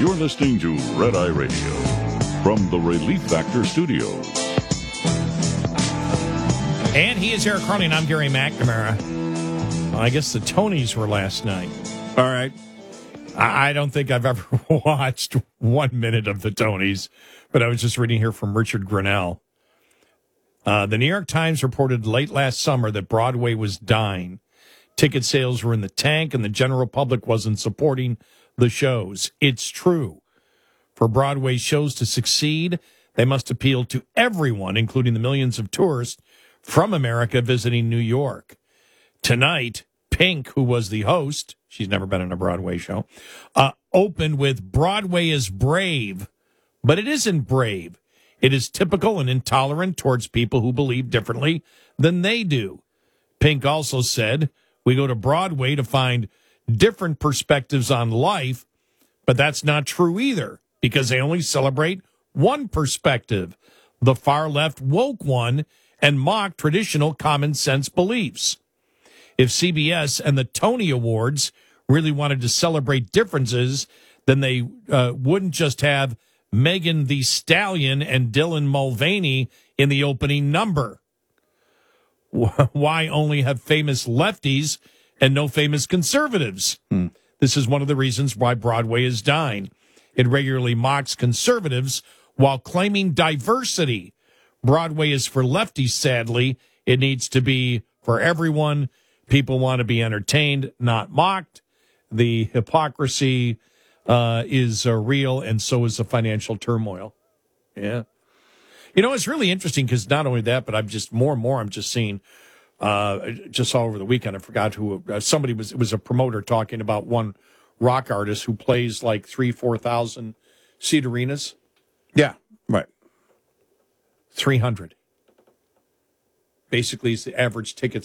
You're listening to Red Eye Radio from the Relief Factor Studios. And he is Eric Carney, and I'm Gary McNamara. Well, I guess the Tonys were last night. All right. I don't think I've ever watched 1 minute of the Tonys, but I was just reading here from Richard Grinnell. The New York Times reported late last summer that Broadway was dying. Ticket sales were in the tank, and the general public wasn't supporting the shows. It's true. For Broadway shows to succeed, they must appeal to everyone, including the millions of tourists from America visiting New York. Tonight, Pink, who was the host, she's never been in a Broadway show, opened with Broadway is brave, but it isn't brave. It is typical and intolerant towards people who believe differently than they do. Pink also said, we go to Broadway to find different perspectives on life, but that's not true either, because they only celebrate one perspective, the far-left woke one, and mock traditional common sense beliefs. If CBS and the Tony Awards really wanted to celebrate differences, then they wouldn't just have Megan Thee Stallion and Dylan Mulvaney in the opening number. Why only have famous lefties and no famous conservatives? This is one of the reasons why Broadway is dying. It regularly mocks conservatives while claiming diversity. Broadway is for lefties, sadly. It needs to be for everyone. People want to be entertained, not mocked. The hypocrisy is real, and so is the financial turmoil. Yeah. You know, it's really interesting because not only that, but I'm just more and more I'm just seeing, just saw over the weekend, I forgot who, it was a promoter talking about one rock artist who plays like 4,000 seat arenas. Yeah, right. 300. Basically, is the average ticket